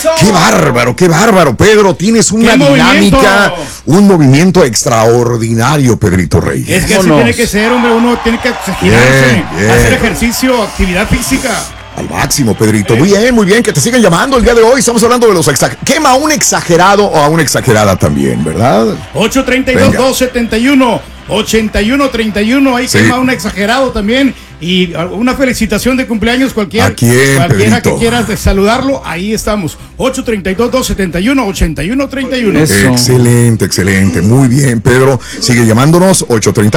¡Eso! Qué bárbaro, Pedro. Tienes una dinámica, un movimiento extraordinario, Pedrito Reyes. Es que así tiene que ser, hombre. Uno tiene que girarse, hacer ejercicio, actividad física. Al máximo, Pedrito. Muy bien, que te sigan llamando el día de hoy. Estamos hablando de los exagerados. Quema a un exagerado o a una exagerada también, ¿verdad? 832-271-8131. Ahí quema a un exagerado también. Y una felicitación de cumpleaños cualquiera que quieras saludarlo. Ahí estamos. 832-271-8131. Excelente. Muy bien, Pedro. Sigue llamándonos.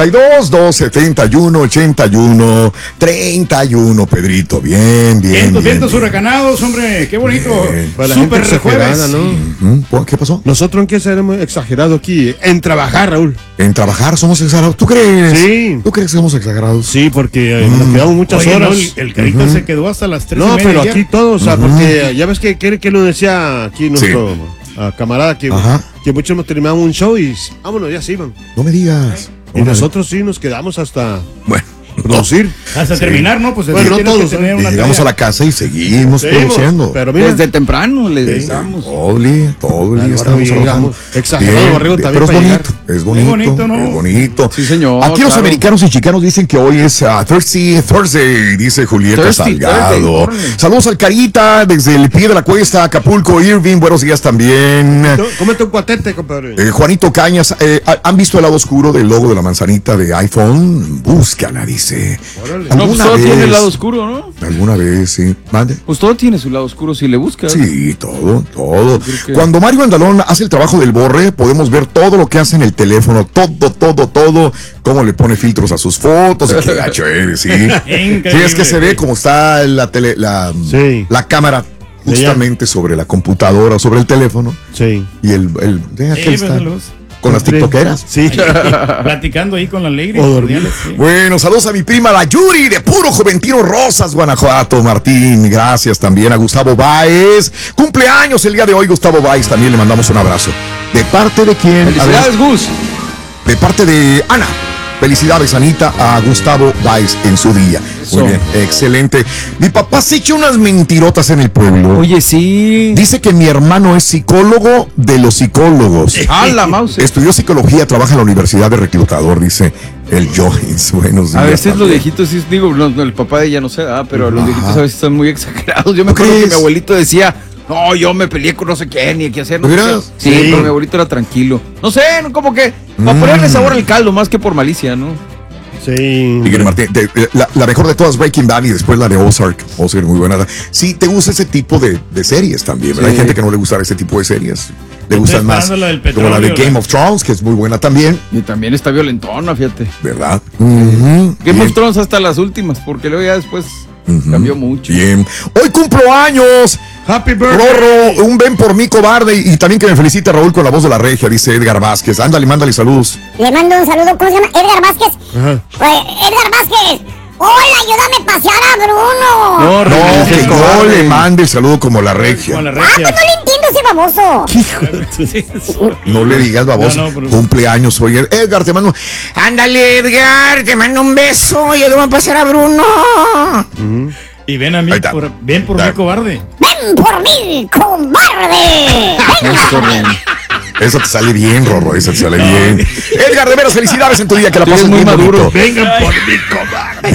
832-271-8131, Pedrito. Bien. Vientos huracanados, hombre. Qué bonito. Súper exagerada, ¿no? ¿Qué pasó? Nosotros en qué seremos exagerados aquí. En trabajar, Raúl. En trabajar somos exagerados. ¿Tú crees? Sí. ¿Tú crees que somos exagerados? Sí, porque nos quedamos muchas horas. No, el Carita se quedó hasta las 3:30. No, pero aquí todos, o sea, porque ya ves que nos decía aquí nuestro camarada que muchos hemos terminado un show y vámonos, ya se iban. No me digas. Y nosotros sí nos quedamos hasta producir. Hasta terminar, ¿no? Pues bueno, no todos. Llegamos a la casa y seguimos produciendo. Pero mira, desde temprano les damos. Todo el día estamos trabajando. Exagerado, Borrego, también. Pero es bonito, ¿no? Es bonito. Sí, señor. Aquí los americanos y chicanos dicen que hoy es Thursday, dice Julieta Salgado. Saludos al Carita desde el pie de la cuesta, Acapulco, Irving. Buenos días también. Cómete un cuatete, compadre. Juanito Cañas, ¿han visto el lado oscuro del logo de la manzanita de iPhone? Búscala, dice. No, pues todo tiene el lado oscuro, ¿no? Alguna vez, sí. ¿Mande? Pues todo tiene su lado oscuro si le buscas. Sí, todo. Cuando Mario Andalón hace el trabajo del Borre, podemos ver todo lo que hace en el teléfono, todo, cómo le pone filtros a sus fotos, qué gacho eres, sí. Sí, es que se ve como está la cámara justamente sobre la computadora, sobre el teléfono. Sí. Y con las tiktokeras. Sí. Platicando ahí con la lady. Bueno, saludos a mi prima la Yuri de Puro Juventino Rosas, Guanajuato, Martín. Gracias también a Gustavo Báez. Cumpleaños el día de hoy, Gustavo Báez. También le mandamos un abrazo. ¿De parte de quién? Felicidades, Gus. De parte de Ana. Felicidades, Anita, a Gustavo Báez en su día. Muy bien, excelente. Mi papá se echa unas mentirotas en el pueblo. Oye, sí. Dice que mi hermano es psicólogo de los psicólogos. La mouse. Estudió psicología, trabaja en la Universidad de Reclutador, dice el Joyce. Buenos días. A veces los viejitos, sí, digo, el papá de ella no sé, pero los viejitos a veces están muy exagerados. Yo me acuerdo que mi abuelito decía... No, yo me peleé con no sé quién y qué hacer. No sé. Sí, pero mi abuelito era tranquilo. No sé, como que para ponerle sabor al caldo más que por malicia, ¿no? Sí. Miguel Martín, la mejor de todas, Breaking Bad, y después la de Ozark. Ozark, muy buena. Sí, te gusta ese tipo de series también, ¿verdad? Hay gente que no le gusta ese tipo de series. Le gustan más como la de Game of Thrones, que es muy buena también. Y también está violentona, fíjate. ¿Verdad? Game of Thrones hasta las últimas, porque luego ya después cambió mucho. Bien. Hoy cumplo años. Happy birthday. Rorro, un ven por mí, cobarde. Y también que me felicite Raúl con la voz de la regia, dice Edgar Vázquez. Ándale, mándale saludos. Le mando un saludo, ¿cómo se llama? Edgar Vázquez. Edgar Vázquez. Hola, ayúdame a pasear a Bruno. No, que yo le mande el saludo como la regia. Pues no le entiendo ese baboso. No le digas baboso. Cumpleaños hoy. Edgar, te mando. Ándale, Edgar, te mando un beso. Y ayúdame a pasear a Bruno. Y ven a mí, ven por mí, cobarde. ¡Ven por mí, cobarde! Eso te sale bien, Rorro, eso te sale bien. Edgar, de veras, felicidades en tu día, que la pases muy maduro. Vengan por mí, cobarde.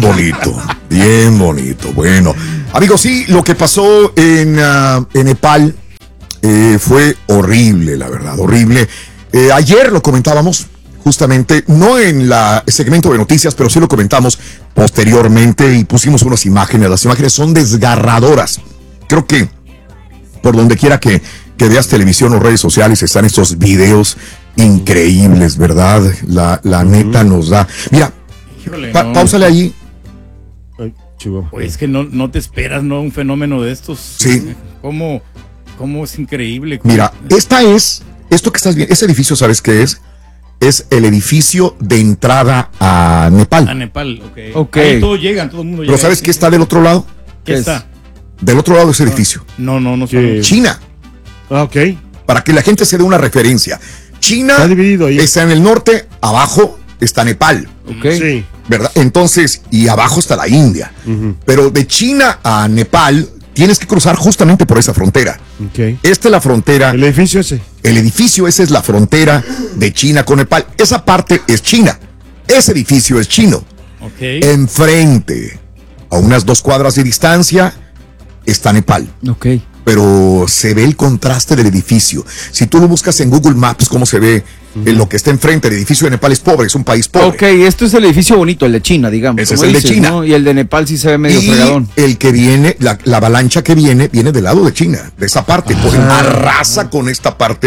Bien bonito. Bueno, amigos, sí, lo que pasó en Nepal fue horrible, la verdad, horrible. Ayer lo comentábamos, justamente, no en el segmento de noticias, pero sí lo comentamos posteriormente y pusimos unas imágenes. Las imágenes son desgarradoras. Creo que por donde quiera que veas televisión o redes sociales están estos videos increíbles, ¿verdad? La neta nos da. Mira, páusale allí. Ay, chivo. Pues es que no te esperas, ¿no? Un fenómeno de estos. Sí. ¿Cómo es increíble? Mira, esto que estás viendo, ese edificio, ¿sabes qué es? Es el edificio de entrada a Nepal. A Nepal, ok. Ahí todo el mundo llega. ¿Pero sabes qué está del otro lado? ¿Qué está? Del otro lado de ese edificio. No. China. Ok. Para que la gente se dé una referencia. China está dividido ahí. Está en el norte, abajo está Nepal. Ok. Sí. ¿Verdad? Entonces, y abajo está la India. Pero de China a Nepal tienes que cruzar justamente por esa frontera. Okay. Esta es la frontera. ¿El edificio ese? El edificio ese es la frontera de China con Nepal. Esa parte es China. Ese edificio es chino. Okay. Enfrente, a unas 2 cuadras de distancia, está Nepal. Ok. Pero se ve el contraste del edificio. Si tú lo buscas en Google Maps, cómo se ve lo que está enfrente. El edificio de Nepal es pobre, es un país pobre. Ok, esto es el edificio bonito, el de China, digamos. Ese es el de China. ¿no? Y el de Nepal sí se ve medio fregadón. El que viene, la avalancha que viene del lado de China, de esa parte. Pues arrasa con esta parte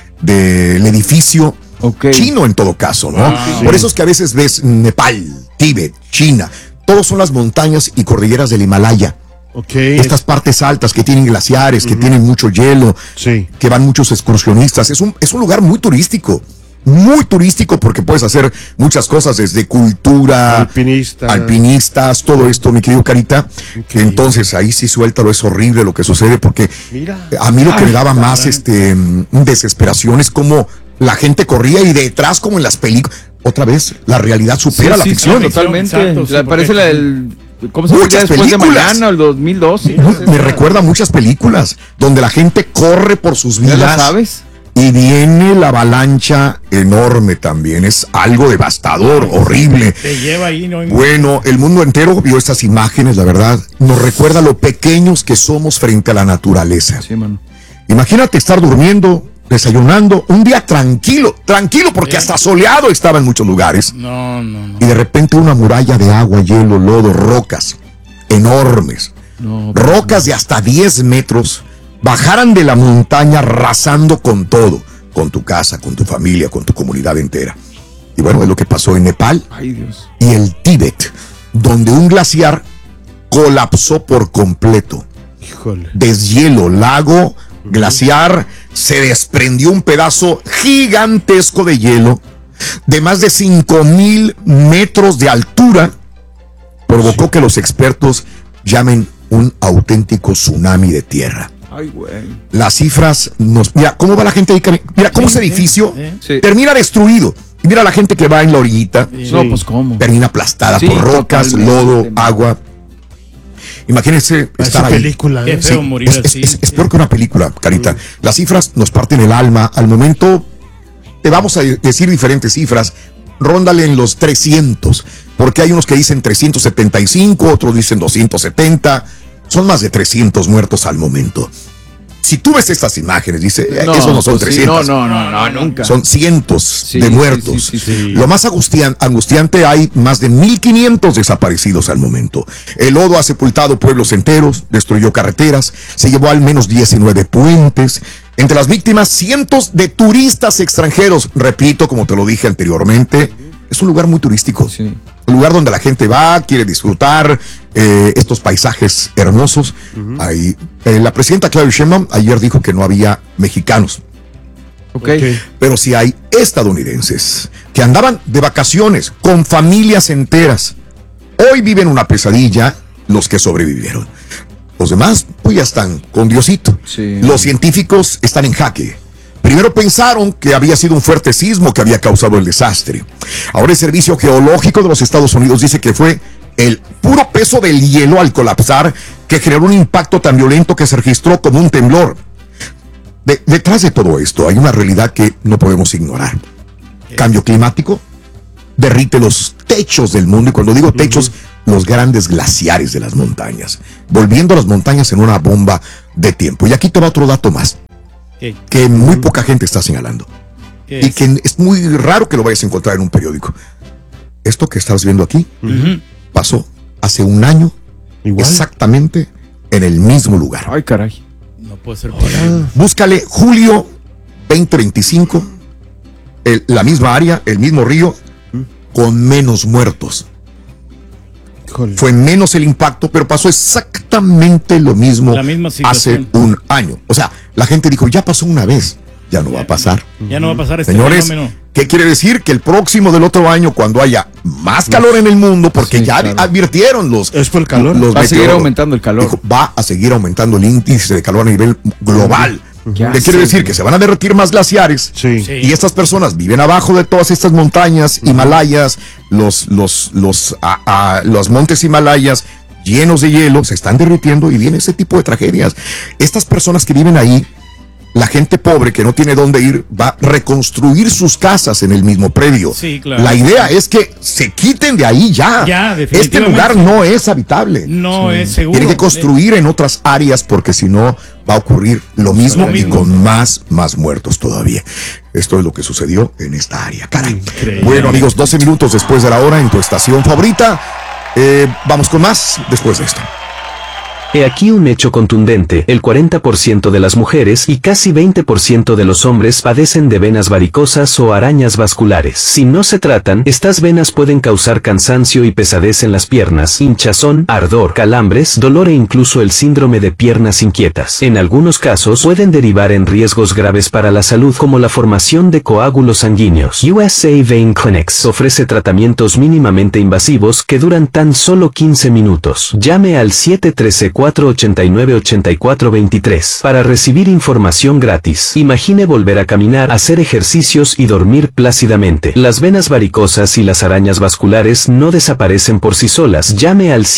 del edificio chino en todo caso, ¿no? Por eso es que a veces ves Nepal, Tíbet, China. Todos son las montañas y cordilleras del Himalaya. Estas partes altas que tienen glaciares, que tienen mucho hielo, que van muchos excursionistas. Es un lugar muy turístico porque puedes hacer muchas cosas, desde cultura, alpinistas, todo esto, mi querido Carita. Entonces ahí sí suéltalo, es horrible lo que sucede, porque a mí lo que me daba más desesperación es como la gente corría y detrás, como en las películas, otra vez la realidad supera la ficción. Totalmente. Parece la del... ¿Cómo se llama? Después de mañana, el 2002. Me recuerda a muchas películas donde la gente corre por sus vidas. ¿Ya la sabes? Y viene la avalancha enorme también. Es algo devastador, horrible. Te lleva ahí, ¿no? Bueno, el mundo entero vio estas imágenes, la verdad. Nos recuerda lo pequeños que somos frente a la naturaleza. Sí, mano. Imagínate estar durmiendo, desayunando, un día tranquilo, porque hasta soleado estaba en muchos lugares. No. Y de repente una muralla de agua, hielo, lodo, rocas enormes. Rocas de hasta 10 metros bajaran de la montaña arrasando con todo, con tu casa, con tu familia, con tu comunidad entera. Y bueno, es lo que pasó en Nepal y el Tíbet, donde un glaciar colapsó por completo. Híjole. Deshielo, lago, glaciar, se desprendió un pedazo gigantesco de hielo de más de 5,000 metros de altura. Provocó que los expertos llamen un auténtico tsunami de tierra. Ay, güey. Las cifras mira cómo va la gente ahí, mira cómo ese edificio termina destruido. Y mira la gente que va en la orillita. No, pues cómo. Termina aplastada por rocas, lodo, agua. Imagínense estar ahí. Película, Qué feo morir así. Es peor que una película, Carita. Las cifras nos parten el alma. Al momento te vamos a decir diferentes cifras. Róndale en los 300, porque hay unos que dicen 375, otros dicen 270. Son más de 300 muertos al momento. Si tú ves estas imágenes, dice, eso no son 300. No, nunca. Son cientos de muertos. Sí. Lo más angustiante, hay más de 1,500 desaparecidos al momento. El lodo ha sepultado pueblos enteros, destruyó carreteras, se llevó al menos 19 puentes. Entre las víctimas, cientos de turistas extranjeros. Repito, como te lo dije anteriormente, es un lugar muy turístico. Sí. Un lugar donde la gente va, quiere disfrutar estos paisajes hermosos. Ahí, la presidenta Claudia Sheinbaum ayer dijo que no había mexicanos. Pero sí hay estadounidenses que andaban de vacaciones con familias enteras. Hoy viven una pesadilla los que sobrevivieron. Los demás pues ya están con Diosito. Los científicos están en jaque. Primero pensaron que había sido un fuerte sismo que había causado el desastre. Ahora el Servicio Geológico de los Estados Unidos dice que fue el puro peso del hielo al colapsar que generó un impacto tan violento que se registró como un temblor. Detrás de todo esto hay una realidad que no podemos ignorar. Cambio climático derrite los techos del mundo, y cuando digo techos, los grandes glaciares de las montañas, volviendo a las montañas en una bomba de tiempo. Y aquí te va otro dato más, que muy poca gente está señalando, y que es muy raro que lo vayas a encontrar en un periódico. Esto que estás viendo aquí pasó hace un año, exactamente en el mismo lugar. Ay, caray. No puede ser posible. Búscale julio 2025, la misma área, el mismo río, con menos muertos. Fue menos el impacto, pero pasó exactamente lo mismo hace un año. O sea, la gente dijo, ya pasó una vez, ya no va a pasar. Ya no va a pasar este Señores, fenómeno. ¿Qué quiere decir? Que el próximo del otro año, cuando haya más calor en el mundo, porque ya advirtieron los... ¿Es por el calor? Los va a seguir aumentando el calor. Dijo, va a seguir aumentando el índice de calor a nivel global. ¿Qué quiere decir? Que se van a derretir más glaciares. Y estas personas viven abajo de todas estas montañas, Himalayas, los montes Himalayas, llenos de hielo, se están derritiendo y viene ese tipo de tragedias. Estas personas que viven ahí, la gente pobre que no tiene dónde ir, va a reconstruir sus casas en el mismo predio. Sí, claro. La idea es que se quiten de ahí ya. Este lugar no es habitable. No es seguro. Tienen que construir en otras áreas porque si no va a ocurrir lo mismo y con más muertos todavía. Esto es lo que sucedió en esta área. Caray. Increíble. Bueno, amigos, 12 minutos después de la hora en tu estación favorita. Vamos con más después de esto. He aquí un hecho contundente: el 40% de las mujeres y casi 20% de los hombres padecen de venas varicosas o arañas vasculares. Si no se tratan, estas venas pueden causar cansancio y pesadez en las piernas, hinchazón, ardor, calambres, dolor e incluso el síndrome de piernas inquietas. En algunos casos pueden derivar en riesgos graves para la salud como la formación de coágulos sanguíneos. USA Vein Clinics ofrece tratamientos mínimamente invasivos que duran tan solo 15 minutos. Llame al 713-489-8423 para recibir información gratis. Imagine volver a caminar, hacer ejercicios y dormir plácidamente. Las venas varicosas y las arañas vasculares no desaparecen por sí solas. Llame al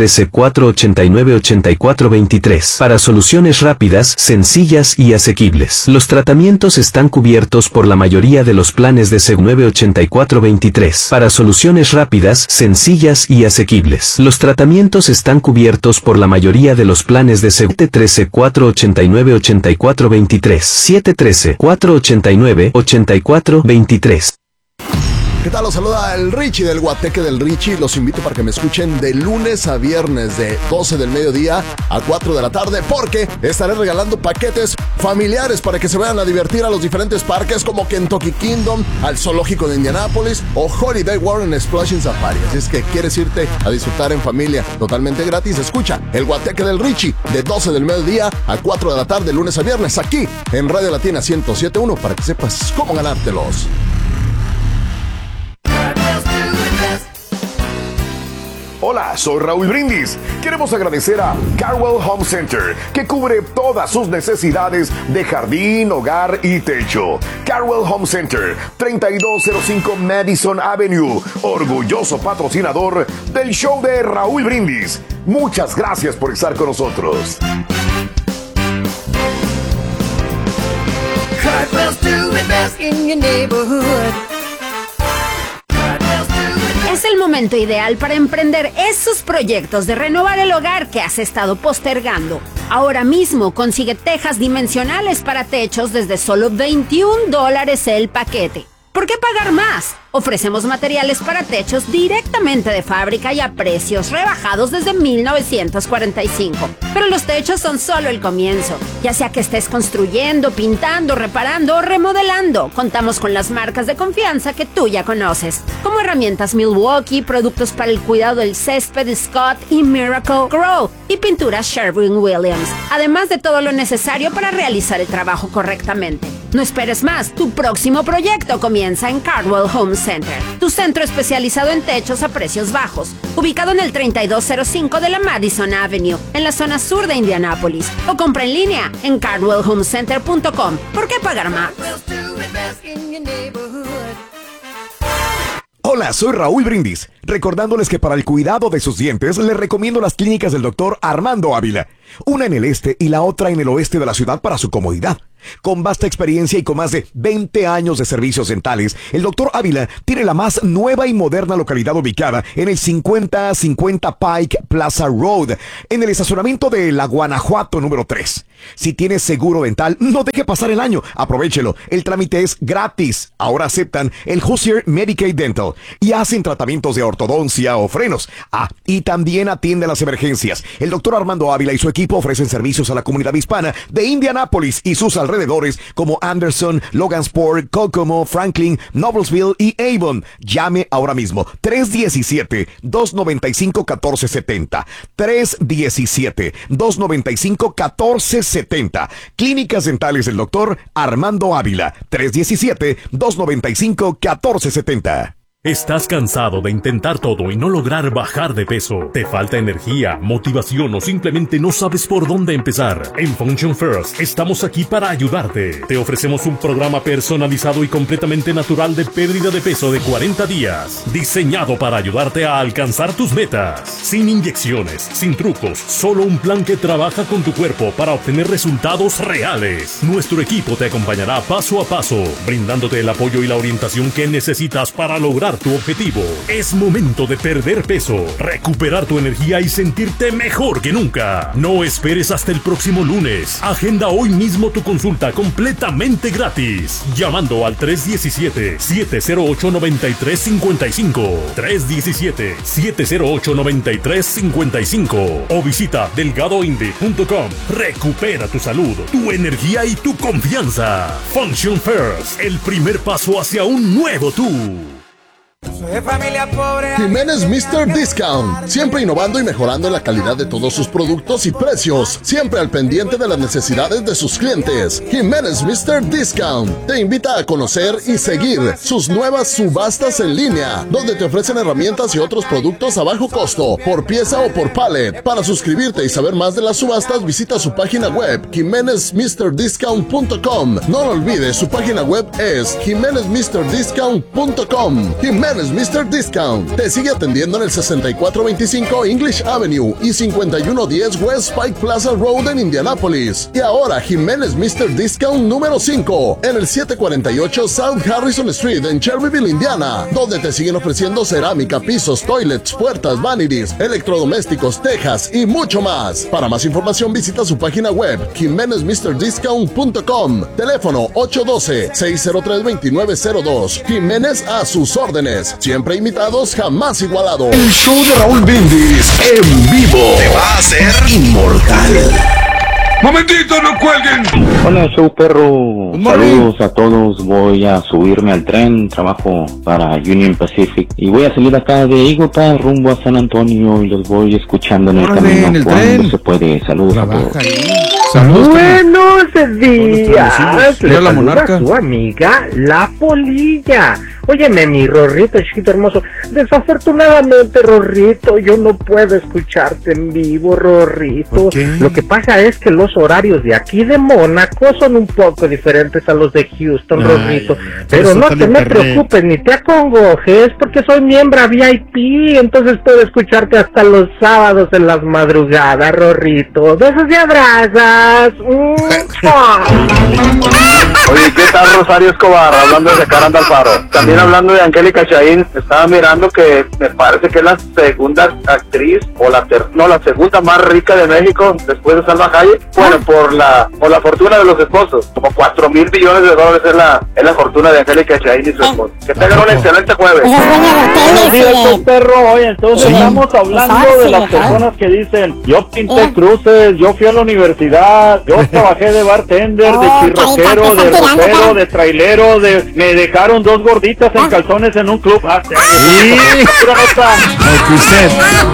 713-489-8423 para soluciones rápidas, sencillas y asequibles. Los tratamientos están cubiertos por la mayoría de los planes de seguro. 98423 para soluciones rápidas, sencillas y asequibles. Los tratamientos están cubiertos por la mayoría de los planes de seguro. 713-489-8423 713-489-8423. ¿Qué tal? Los saluda el Richie del Guateque del Richie. Los invito para que me escuchen de lunes a viernes de 12 del mediodía a 4 de la tarde, porque estaré regalando paquetes familiares para que se vayan a divertir a los diferentes parques como Kentucky Kingdom, al Zoológico de Indianápolis o Holiday World en Splashing Safari. Así es que quieres irte a disfrutar en familia totalmente gratis, escucha el Guateque del Richie de 12 del mediodía a 4 de la tarde, lunes a viernes, aquí en Radio Latina 107.1 para que sepas cómo ganártelos. Hola, soy Raúl Brindis. Queremos agradecer a Carwell Home Center, que cubre todas sus necesidades de jardín, hogar y techo. Carwell Home Center, 3205 Madison Avenue, orgulloso patrocinador del show de Raúl Brindis. Muchas gracias por estar con nosotros. Carwell's doing best in your neighborhood. Es el momento ideal para emprender esos proyectos de renovar el hogar que has estado postergando. Ahora mismo consigue tejas dimensionales para techos desde solo $21 el paquete. ¿Por qué pagar más? Ofrecemos materiales para techos directamente de fábrica y a precios rebajados desde 1945. Pero los techos son solo el comienzo. Ya sea que estés construyendo, pintando, reparando o remodelando, contamos con las marcas de confianza que tú ya conoces, como herramientas Milwaukee, productos para el cuidado del césped Scott y Miracle Grow, y pinturas Sherwin-Williams, además de todo lo necesario para realizar el trabajo correctamente. No esperes más, tu próximo proyecto comienza en Carwell Home Center, tu centro especializado en techos a precios bajos, ubicado en el 3205 de la Madison Avenue, en la zona sur de Indianápolis, o compra en línea en cardwellhomecenter.com. ¿Por qué pagar más? Hola, soy Raúl Brindis, recordándoles que para el cuidado de sus dientes les recomiendo las clínicas del doctor Armando Ávila, una en el este y la otra en el oeste de la ciudad para su comodidad. Con vasta experiencia y con más de 20 años de servicios dentales, el Dr. Ávila tiene la más nueva y moderna localidad ubicada en el 5050 Pike Plaza Road, en el estacionamiento de la Guanajuato número 3. Si tienes seguro dental, no deje pasar el año, aprovéchelo, el trámite es gratis. Ahora aceptan el Hoosier Medicaid Dental y hacen tratamientos de ortodoncia o frenos. Y también atienden las emergencias. El Dr. Armando Ávila y su equipo ofrecen servicios a la comunidad hispana de Indianápolis y sus alrededores como Anderson, Logansport, Kokomo, Franklin, Noblesville y Avon. Llame ahora mismo 317-295-1470 317-295-1470. Clínicas dentales del doctor Armando Ávila, 317-295-1470. ¿Estás cansado de intentar todo y no lograr bajar de peso? ¿Te falta energía, motivación o simplemente no sabes por dónde empezar? En Function First estamos aquí para ayudarte. Te ofrecemos un programa personalizado y completamente natural de pérdida de peso de 40 días, diseñado para ayudarte a alcanzar tus metas. Sin inyecciones, sin trucos, solo un plan que trabaja con tu cuerpo para obtener resultados reales. Nuestro equipo te acompañará paso a paso, brindándote el apoyo y la orientación que necesitas para lograr tu objetivo. Es momento de perder peso, recuperar tu energía y sentirte mejor que nunca. No esperes hasta el próximo lunes. Agenda hoy mismo tu consulta completamente gratis, llamando al 317-708-9355, 317-708-9355 o visita delgadoinde.com. Recupera tu salud, tu energía y tu confianza. Function First, el primer paso hacia un nuevo tú. Jiménez Mr. Discount, siempre innovando y mejorando en la calidad de todos sus productos y precios, siempre al pendiente de las necesidades de sus clientes. Jiménez Mr. Discount te invita a conocer y seguir sus nuevas subastas en línea, donde te ofrecen herramientas y otros productos a bajo costo, por pieza o por pallet. Para suscribirte y saber más de las subastas, visita su página web, jimenezmrdiscount.com. No lo olvides, su página web es jimenezmrdiscount.com. Jiménez Mr. Discount te sigue atendiendo en el 6425 English Avenue y 5110 West Pike Plaza Road en Indianapolis. Y ahora Jiménez Mr. Discount número 5 en el 748 South Harrison Street en Cherryville, Indiana, donde te siguen ofreciendo cerámica, pisos, toilets, puertas, vanities, electrodomésticos, tejas y mucho más. Para más información visita su página web jimenezmrdiscount.com. Teléfono 812-603-2902. Jiménez a sus órdenes. Siempre imitados, jamás igualados. El show de Raúl Brindis en vivo te va a hacer inmortal. ¡Momentito, no cuelguen! Hola, show perro. Saludos a todos. Voy a subirme al tren. Trabajo para Union Pacific. Y voy a salir acá de Eagle Pass rumbo a San Antonio. Y los voy escuchando en el camino cuando tren se puede. Saludos a todos. Buenos días. Le saluda su amiga La Polilla. Óyeme, mi Rorrito, chiquito hermoso. Desafortunadamente, Rorrito, yo no puedo escucharte en vivo, Rorrito. Lo que pasa es que los horarios de aquí de Mónaco son un poco diferentes a los de Houston, Rorrito. Pero no te me preocupes ni te acongojes, porque soy miembro VIP, entonces puedo escucharte hasta los sábados en las madrugadas, Rorrito. Besos y abrazas. Oye, ¿qué tal, Rosario Escobar? Hablando de Caranda Alfaro. También hablando de Angélica Chaín, estaba mirando que me parece que es la segunda actriz, o la segunda más rica de México, después de Salma Hayek. Bueno, por la fortuna de los esposos. Como $4,000 millones es la fortuna de Angélica Chaín y su esposo. Que tengan un excelente jueves. Buenos días, perro. Oye, entonces estamos hablando de las personas que dicen, yo pinté cruces, yo fui a la universidad, yo trabajé de bartender, de chirroquero, de ropero, de trailero, me dejaron 2 gorditas en calzones en un club.